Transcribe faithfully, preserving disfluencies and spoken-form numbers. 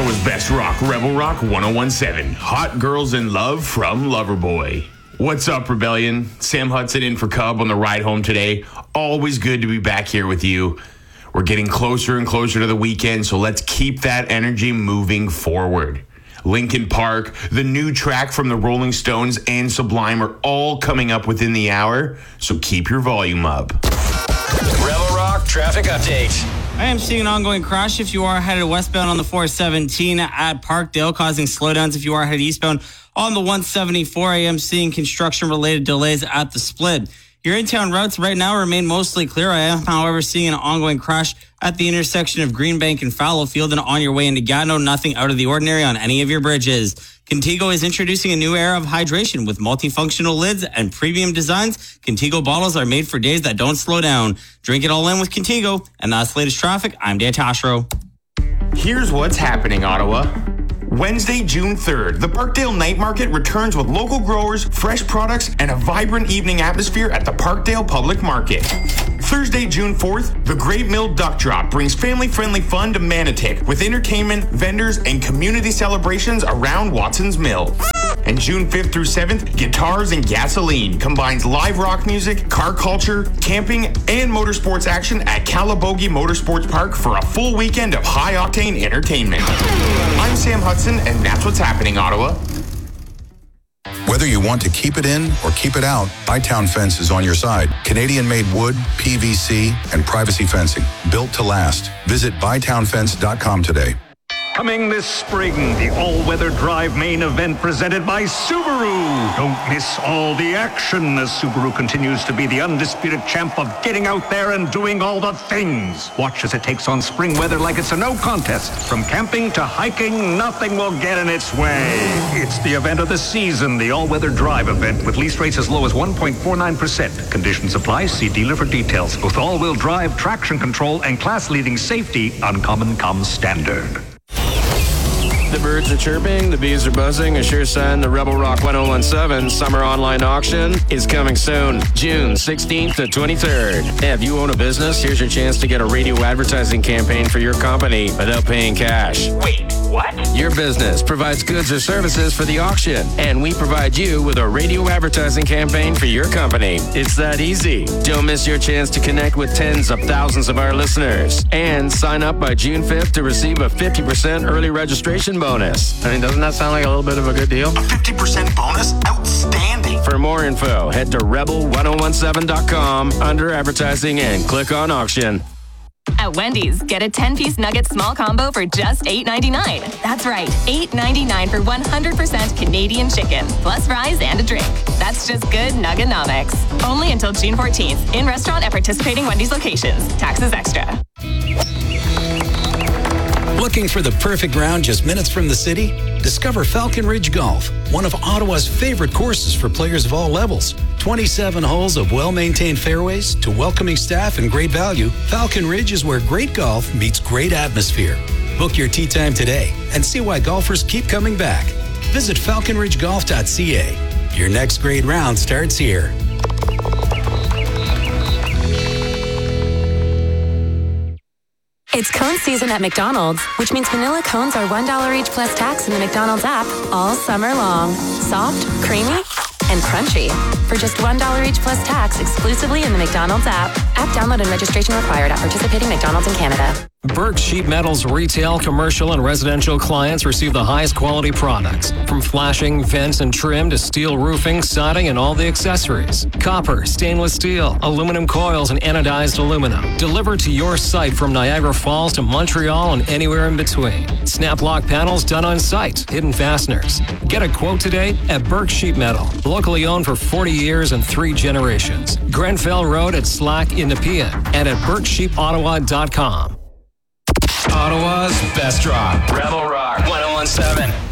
Ottawa's best rock, Rebel Rock one oh one seven. Hot Girls in Love from Loverboy. What's up, Rebellion? Sam Hudson in for Cub on the ride home today. Always good to be back here with you. We're getting closer and closer to the weekend, so let's keep that energy moving forward. Linkin Park, the new track from the Rolling Stones, and Sublime are all coming up within the hour, so keep your volume up. Rebel Rock traffic update. I am seeing an ongoing crash if you are headed westbound on the four seventeen at Parkdale, causing slowdowns if you are headed eastbound on the one seventy-four. I am seeing construction-related delays at the split. Your in-town routes right now remain mostly clear. I am, however, seeing an ongoing crash at the intersection of Greenbank and Fallowfield, and on your way into Gatineau, nothing out of the ordinary on any of your bridges. Contigo is introducing a new era of hydration with multifunctional lids and premium designs. Contigo bottles are made for days that don't slow down. Drink it all in with Contigo. And that's the latest traffic. I'm Dan Tashro. Here's what's happening, Ottawa. Wednesday, June third, the Parkdale Night Market returns with local growers, fresh products, and a vibrant evening atmosphere at the Parkdale Public Market. Thursday, June fourth, the Great Mill Duck Drop brings family-friendly fun to Manotick with entertainment, vendors, and community celebrations around Watson's Mill. And June fifth through seventh, Guitars and Gasoline combines live rock music, car culture, camping, and motorsports action at Calabogie Motorsports Park for a full weekend of high-octane entertainment. I'm Sam Hudson, and that's what's happening, Ottawa. Whether you want to keep it in or keep it out, Bytown Fence is on your side. Canadian-made wood, P V C, and privacy fencing, built to last. Visit bytown fence dot com today. Coming this spring, the all-weather drive main event presented by Subaru. Don't miss all the action as Subaru continues to be the undisputed champ of getting out there and doing all the things. Watch as it takes on spring weather like it's a no contest. From camping to hiking, nothing will get in its way. It's the event of the season, the all-weather drive event with lease rates as low as one point four nine percent. Conditions apply. See dealer for details. With all-wheel drive, traction control, and class-leading safety, Uncommon comes standard. The birds are chirping, the bees are buzzing, a sure sign the Rebel Rock one oh one seven summer online auction is coming soon, June sixteenth to twenty-third. If you own a business, here's your chance to get a radio advertising campaign for your company without paying cash. Wait, what? Your business provides goods or services for the auction, and we provide you with a radio advertising campaign for your company. It's that easy. Don't miss your chance to connect with tens of thousands of our listeners. And sign up by June fifth to receive a fifty percent early registration bonus. I mean, doesn't that sound like a little bit of a good deal? A fifty percent bonus? Outstanding. For more info, head to rebel ten seventeen dot com under advertising and click on auction. At Wendy's, get a ten-piece nugget small combo for just eight ninety-nine. That's right, eight ninety-nine for one hundred percent Canadian chicken, plus fries and a drink. That's just good nuggenomics. Only until June fourteenth. In restaurant at participating Wendy's locations. Taxes extra. Looking for the perfect round just minutes from the city? Discover Falcon Ridge Golf, one of Ottawa's favorite courses for players of all levels. twenty-seven holes of well-maintained fairways to welcoming staff and great value. Falcon Ridge is where great golf meets great atmosphere. Book your tee time today and see why golfers keep coming back. Visit falcon ridge golf dot c a. Your next great round starts here. It's cone season at McDonald's, which means vanilla cones are one dollar each plus tax in the McDonald's app all summer long. Soft, creamy, and crunchy. For just one dollar each plus tax exclusively in the McDonald's app. App download and registration required at participating McDonald's in Canada. Burke Sheet Metal's retail, commercial, and residential clients receive the highest quality products. From flashing, vents, and trim to steel roofing, siding, and all the accessories. Copper, stainless steel, aluminum coils, and anodized aluminum. Delivered to your site from Niagara Falls to Montreal and anywhere in between. Snap lock panels done on site. Hidden fasteners. Get a quote today at Burke Sheet Metal. Locally owned for forty years and three generations. Grenfell Road at Slack in Nepean and at burke sheep ottawa dot com. Ottawa's best rock. Rebel Rock ten seventeen.